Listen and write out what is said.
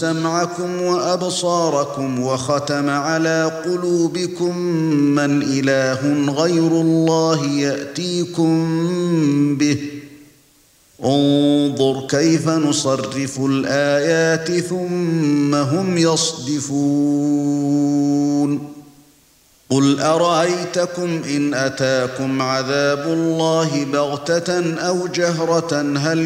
سمعكم وأبصاركم وختم على قلوبكم من إله غير الله يأتيكم به انظر كيف نصرف الآيات ثم هم يصدفون قل أرأيتكم إن أتاكم عذاب الله بغتة أو جهرة هل